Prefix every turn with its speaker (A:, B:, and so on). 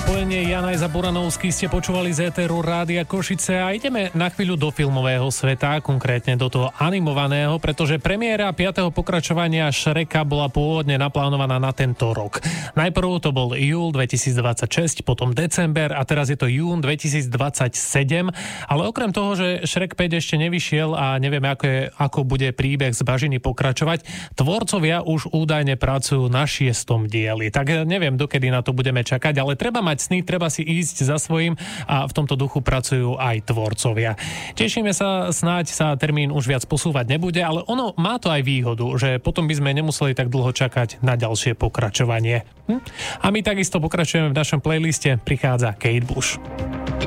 A: spojenie. Janaj Zaburanovský ste počúvali z éteru Rádia Košice a ideme na chvíľu do filmového sveta, konkrétne do toho animovaného, pretože premiéra 5. pokračovania Shreka bola pôvodne naplánovaná na tento rok. Najprv to bol júl 2026, potom december a teraz je to jún 2027, ale okrem toho, že Shrek 5 ešte nevyšiel a nevieme, ako bude príbeh z bažiny pokračovať, tvorcovia už údajne pracujú na 6. dieli. Tak neviem, dokedy na to budeme čakať, ale treba mať sny, treba si ísť za svojím a v tomto duchu pracujú aj tvorcovia. Tešíme sa, snáď sa termín už viac posúvať nebude, ale ono má to aj výhodu, že potom by sme nemuseli tak dlho čakať na ďalšie pokračovanie. A my takisto pokračujeme v našom playliste, prichádza Kate Bush.